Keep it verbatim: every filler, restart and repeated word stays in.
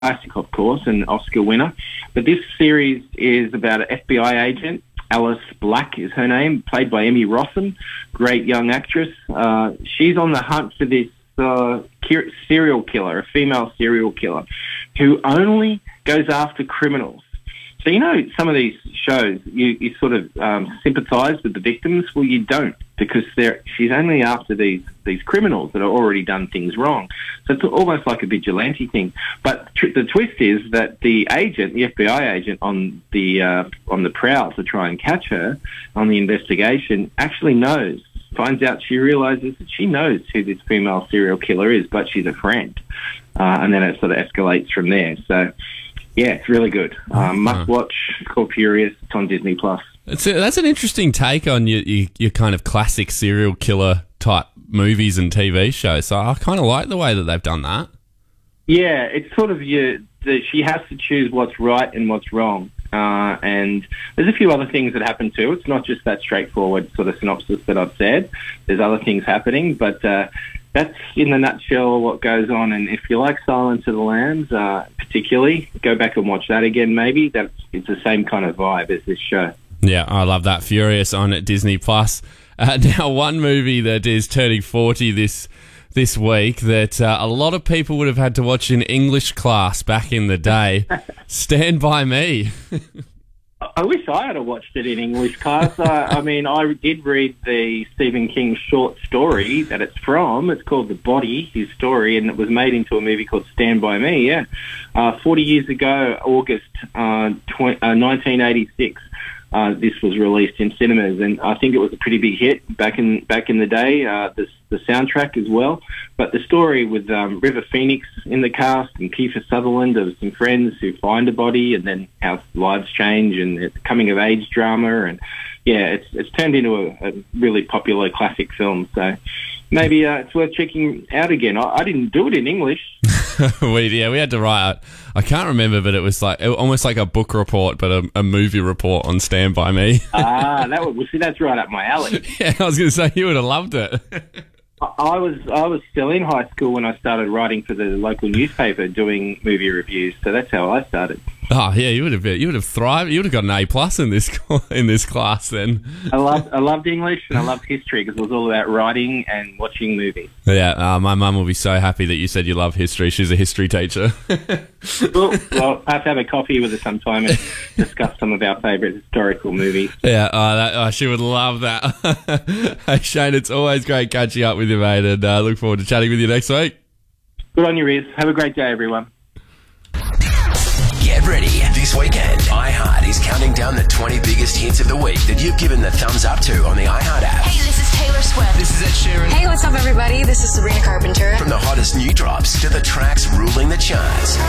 classic, of course, an Oscar winner. But this series is about an F B I agent. Alice Black is her name, played by Emmy Rossum, great young actress. Uh, she's on the hunt for this uh, serial killer, a female serial killer, who only goes after criminals. So, you know, some of these shows, you, you sort of um, sympathise with the victims. Well, you don't, because they're, she's only after these, these criminals that have already done things wrong. So it's almost like a vigilante thing. But tr- the twist is that the agent, the F B I agent on the uh, on the prowl to try and catch her on the investigation, actually knows, finds out, she realises that she knows who this female serial killer is, but she's a friend. Uh, and then it sort of escalates from there. So... yeah, it's really good. Um, must watch. It's called Furious. It's on Disney Plus. It's a, that's an interesting take on your, your your kind of classic serial killer type movies and T V shows. So I kind of like the way that they've done that. Yeah, it's sort of your. The, she has to choose what's right and what's wrong. Uh, and there's a few other things that happen too. It's not just that straightforward sort of synopsis that I've said. There's other things happening, but uh, that's in a nutshell what goes on. And if you like Silence of the Lambs, uh, particularly, go back and watch that again. Maybe that's it's the same kind of vibe as this show. Yeah, I love that. Furious on Disney Plus. Uh, now, one movie that is turning forty this this week that uh, a lot of people would have had to watch in English class back in the day. Stand By Me. I wish I had watched it in English class. uh, I mean, I did read the Stephen King short story that it's from. It's called The Body, his story, and it was made into a movie called Stand By Me, yeah. Uh, forty years ago, August uh, tw- uh, nineteen eighty-six, uh, this was released in cinemas, and I think it was a pretty big hit back in back in the day, uh, the, the soundtrack as well. But the story with um, River Phoenix in the cast and Kiefer Sutherland of some friends who find a body and then how lives change, and it's coming-of-age drama, and yeah, it's it's turned into a, a really popular classic film. So maybe uh, it's worth checking out again. I, I didn't do it in English. we yeah, we had to write. I can't remember, but it was like it was almost like a book report, but a, a movie report on Stand By Me. ah, that would well, see, that's right up my alley. Yeah, I was going to say you would have loved it. I was I was still in high school when I started writing for the local newspaper, doing movie reviews. So that's how I started. Oh yeah, you would have you would have thrived. You would have got an A plus in this in this class then. I loved I loved English and I loved history because it was all about writing and watching movies. Yeah, uh, my mum will be so happy that you said you love history. She's a history teacher. Well, well, I have to have a coffee with her sometime and discuss some of our favourite historical movies. Yeah, uh, that, uh, she would love that. Hey Shane, it's always great catching up with you, mate, and uh, look forward to chatting with you next week. Good on your ears. Have a great day, everyone. Get ready. This weekend, iHeart is counting down the twenty biggest hits of the week that you've given the thumbs up to on the iHeart app. Hey, this is Taylor Swift. This is Ed Sheeran. Hey, what's up, everybody? This is Sabrina Carpenter. From the hottest new drops to the tracks ruling the charts.